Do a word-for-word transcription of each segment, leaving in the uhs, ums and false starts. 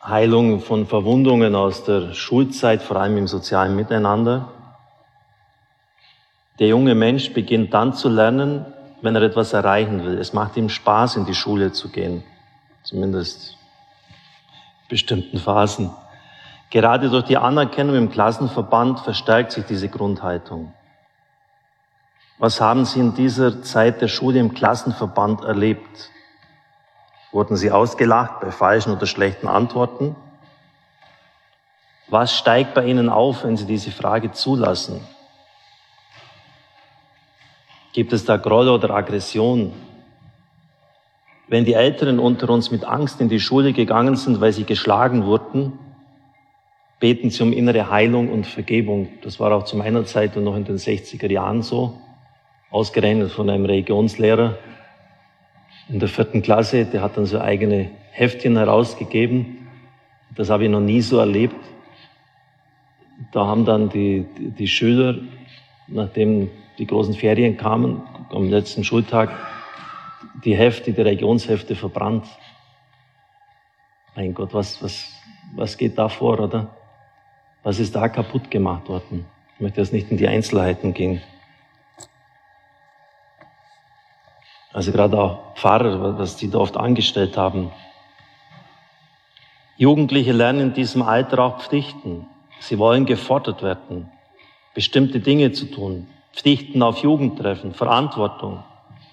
Heilung von Verwundungen aus der Schulzeit, vor allem im sozialen Miteinander. Der junge Mensch beginnt dann zu lernen, wenn er etwas erreichen will. Es macht ihm Spaß, in die Schule zu gehen, zumindest in bestimmten Phasen. Gerade durch die Anerkennung im Klassenverband verstärkt sich diese Grundhaltung. Was haben Sie in dieser Zeit der Schule im Klassenverband erlebt? Wurden Sie ausgelacht bei falschen oder schlechten Antworten? Was steigt bei Ihnen auf, wenn Sie diese Frage zulassen? Gibt es da Groll oder Aggression? Wenn die Älteren unter uns mit Angst in die Schule gegangen sind, weil sie geschlagen wurden, beten sie um innere Heilung und Vergebung. Das war auch zu meiner Zeit und noch in den sechziger Jahren so. Ausgerechnet von einem Religionslehrer in der vierten Klasse, der hat dann so eigene Heftchen herausgegeben. Das habe ich noch nie so erlebt. Da haben dann die, die, die Schüler, nachdem die großen Ferien kamen, am letzten Schultag, die Hefte, die Religionshefte verbrannt. Mein Gott, was, was, was geht da vor, oder? Was ist da kaputt gemacht worden? Ich möchte jetzt nicht in die Einzelheiten gehen. Also gerade auch Pfarrer, was die da oft angestellt haben. Jugendliche lernen in diesem Alter auch Pflichten. Sie wollen gefordert werden, bestimmte Dinge zu tun. Pflichten auf Jugendtreffen, Verantwortung.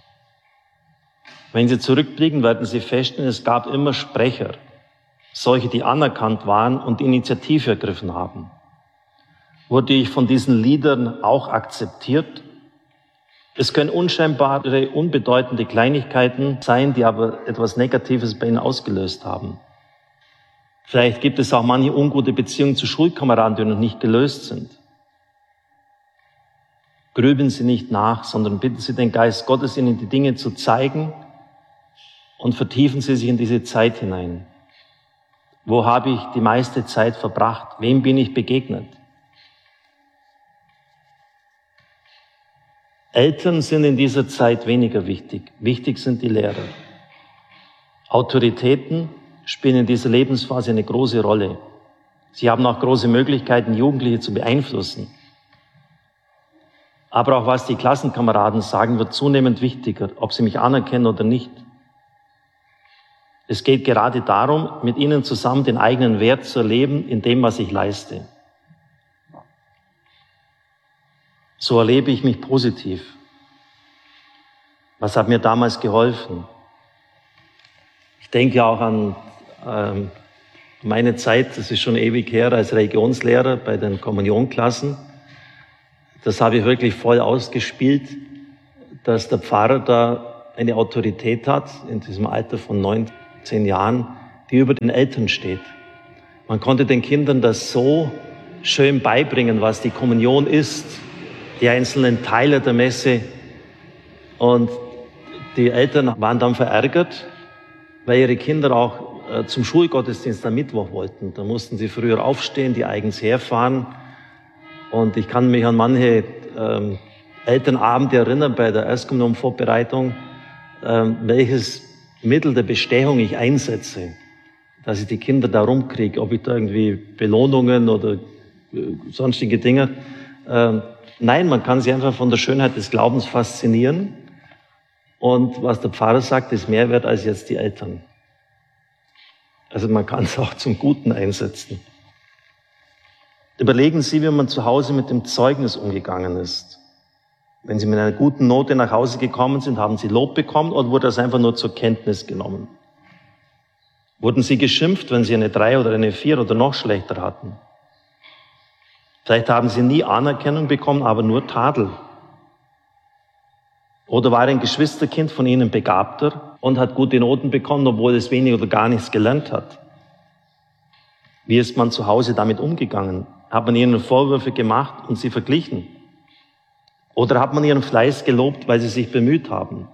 Wenn Sie zurückblicken, werden Sie feststellen, es gab immer Sprecher. Solche, die anerkannt waren und Initiative ergriffen haben. Wurde ich von diesen Liedern auch akzeptiert? Es können unscheinbare, unbedeutende Kleinigkeiten sein, die aber etwas Negatives bei Ihnen ausgelöst haben. Vielleicht gibt es auch manche ungute Beziehungen zu Schulkameraden, die noch nicht gelöst sind. Grübeln Sie nicht nach, sondern bitten Sie den Geist Gottes, Ihnen die Dinge zu zeigen und vertiefen Sie sich in diese Zeit hinein. Wo habe ich die meiste Zeit verbracht? Wem bin ich begegnet? Eltern sind in dieser Zeit weniger wichtig. Wichtig sind die Lehrer. Autoritäten spielen in dieser Lebensphase eine große Rolle. Sie haben auch große Möglichkeiten, Jugendliche zu beeinflussen. Aber auch was die Klassenkameraden sagen, wird zunehmend wichtiger, ob sie mich anerkennen oder nicht. Es geht gerade darum, mit ihnen zusammen den eigenen Wert zu erleben in dem, was ich leiste. So erlebe ich mich positiv. Was hat mir damals geholfen? Ich denke auch an ähm, meine Zeit, das ist schon ewig her, als Religionslehrer bei den Kommunionklassen. Das habe ich wirklich voll ausgespielt, dass der Pfarrer da eine Autorität hat, in diesem Alter von neun, zehn Jahren, die über den Eltern steht. Man konnte den Kindern das so schön beibringen, was die Kommunion ist, die einzelnen Teile der Messe. Und die Eltern waren dann verärgert, weil ihre Kinder auch äh, zum Schulgottesdienst am Mittwoch wollten. Da mussten sie früher aufstehen, die eigens herfahren. Und ich kann mich an manche ähm, Elternabende erinnern bei der Erstkommunionvorbereitung, ähm, welches Mittel der Bestechung ich einsetze, dass ich die Kinder da rumkriege, ob ich da irgendwie Belohnungen oder äh, sonstige Dinge. Ähm, nein, man kann sie einfach von der Schönheit des Glaubens faszinieren. Und was der Pfarrer sagt, ist mehr wert als jetzt die Eltern. Also man kann es auch zum Guten einsetzen. Überlegen Sie, wie man zu Hause mit dem Zeugnis umgegangen ist. Wenn Sie mit einer guten Note nach Hause gekommen sind, haben Sie Lob bekommen oder wurde das einfach nur zur Kenntnis genommen? Wurden Sie geschimpft, wenn Sie eine drei oder eine vier oder noch schlechter hatten? Vielleicht haben Sie nie Anerkennung bekommen, aber nur Tadel. Oder war ein Geschwisterkind von Ihnen begabter und hat gute Noten bekommen, obwohl es wenig oder gar nichts gelernt hat? Wie ist man zu Hause damit umgegangen? Hat man ihnen Vorwürfe gemacht und sie verglichen? Oder hat man ihren Fleiß gelobt, weil sie sich bemüht haben?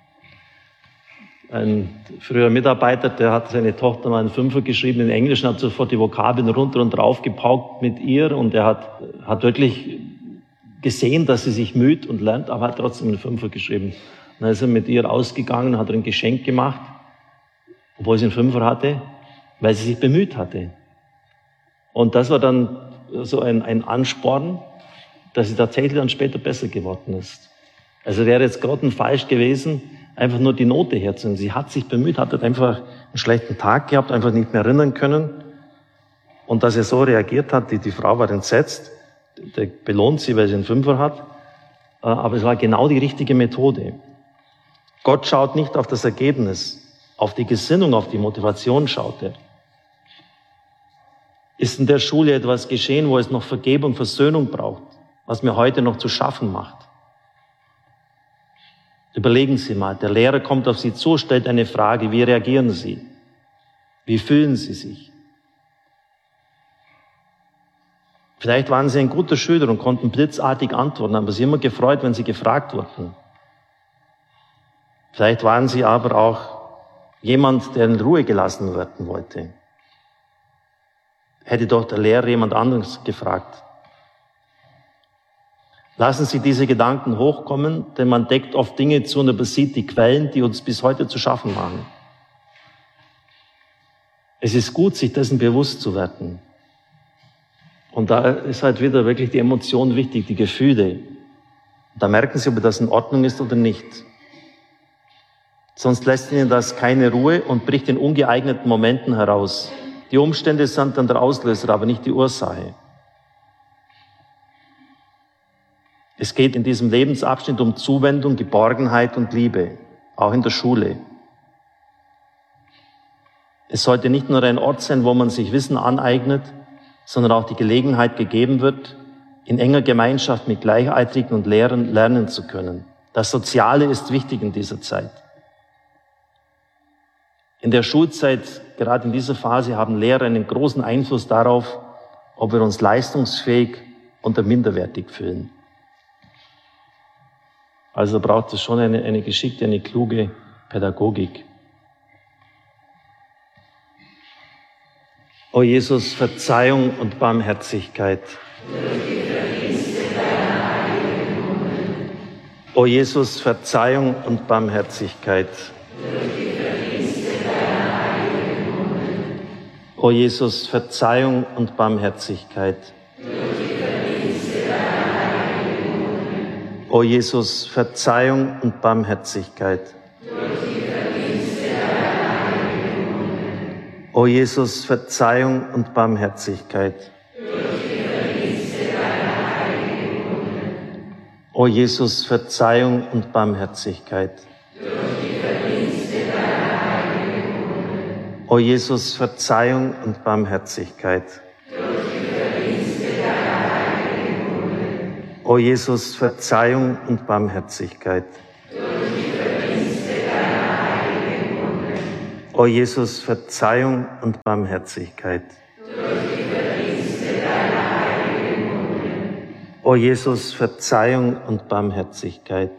Ein früherer Mitarbeiter, der hat seine Tochter mal einen Fünfer geschrieben in Englisch und hat sofort die Vokabeln runter und drauf gepaukt mit ihr. Und er hat, hat wirklich gesehen, dass sie sich müht und lernt, aber hat trotzdem einen Fünfer geschrieben. Und dann ist er mit ihr ausgegangen, hat ihr ein Geschenk gemacht, obwohl sie einen Fünfer hatte. weil sie sich bemüht hatte. Und das war dann so ein, ein Ansporn, dass sie tatsächlich dann später besser geworden ist. Also wäre jetzt grottenfalsch gewesen, einfach nur die Note herzunehmen. Sie hat sich bemüht, hat einfach einen schlechten Tag gehabt, einfach nicht mehr erinnern können. Und dass er so reagiert hat, die, die Frau war entsetzt, der belohnt sie, weil sie einen Fünfer hat. Aber es war genau die richtige Methode. Gott schaut nicht auf das Ergebnis, auf die Gesinnung, auf die Motivation schaut er. Ist in der Schule etwas geschehen, wo es noch Vergebung, Versöhnung braucht, was mir heute noch zu schaffen macht? Überlegen Sie mal, der Lehrer kommt auf Sie zu, stellt eine Frage, wie reagieren Sie? Wie fühlen Sie sich? Vielleicht waren Sie ein guter Schüler und konnten blitzartig antworten, aber Sie immer gefreut, wenn Sie gefragt wurden. Vielleicht waren Sie aber auch jemand, der in Ruhe gelassen werden wollte. Hätte doch der Lehrer jemand anderes gefragt. Lassen Sie diese Gedanken hochkommen, denn man deckt oft Dinge zu und übersieht die Quellen, die uns bis heute zu schaffen machen. Es ist gut, sich dessen bewusst zu werden. Und da ist halt wieder wirklich die Emotion wichtig, die Gefühle. Da merken Sie, ob das in Ordnung ist oder nicht. Sonst lässt Ihnen das keine Ruhe und bricht in ungeeigneten Momenten heraus. Die Umstände sind dann der Auslöser, aber nicht die Ursache. Es geht in diesem Lebensabschnitt um Zuwendung, Geborgenheit und Liebe, auch in der Schule. Es sollte nicht nur ein Ort sein, wo man sich Wissen aneignet, sondern auch die Gelegenheit gegeben wird, in enger Gemeinschaft mit Gleichaltrigen und Lehrern lernen zu können. Das Soziale ist wichtig in dieser Zeit. In der Schulzeit, gerade in dieser Phase, haben Lehrer einen großen Einfluss darauf, ob wir uns leistungsfähig oder minderwertig fühlen. Also braucht es schon eine, eine geschickte, eine kluge Pädagogik. O Jesus, Verzeihung und Barmherzigkeit. O Jesus, Verzeihung und Barmherzigkeit. O Jesus, Verzeihung und Barmherzigkeit. O Jesus, Verzeihung und Barmherzigkeit. O Jesus, Verzeihung und Barmherzigkeit. O Jesus, Verzeihung und Barmherzigkeit. O Jesus, Verzeihung und Barmherzigkeit. O Jesus, Verzeihung und Barmherzigkeit. O Jesus, Verzeihung und Barmherzigkeit. O Jesus, Verzeihung und Barmherzigkeit.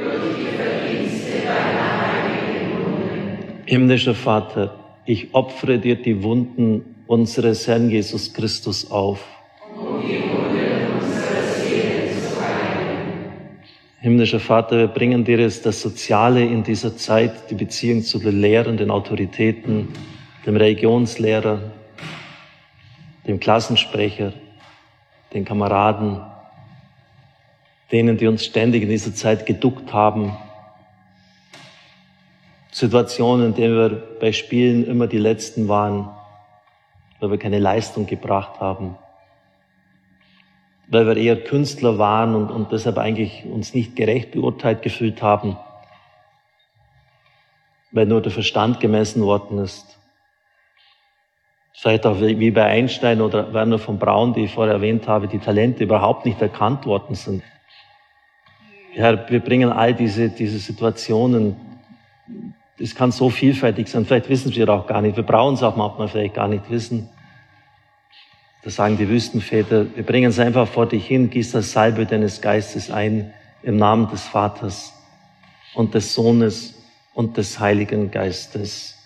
Himmlischer Vater, ich opfere dir die Wunden unseres Herrn Jesus Christus auf. Himmlischer Vater, wir bringen dir jetzt das Soziale in dieser Zeit, die Beziehung zu den Lehrern, den Autoritäten, dem Religionslehrer, dem Klassensprecher, den Kameraden, denen, die uns ständig in dieser Zeit geduckt haben. Situationen, in denen wir bei Spielen immer die Letzten waren, weil wir keine Leistung gebracht haben, weil wir eher Künstler waren und, und deshalb eigentlich uns nicht gerecht beurteilt gefühlt haben, weil nur der Verstand gemessen worden ist. Vielleicht auch wie bei Einstein oder Werner von Braun, die ich vorher erwähnt habe, die Talente überhaupt nicht erkannt worden sind. Herr, wir bringen all diese, diese Situationen, es kann so vielfältig sein, vielleicht wissen wir auch gar nicht, wir brauchen es auch manchmal vielleicht gar nicht wissen. Das sagen die Wüstenväter, wir bringen es einfach vor dich hin, gieß das Salbe deines Geistes ein, im Namen des Vaters und des Sohnes und des Heiligen Geistes.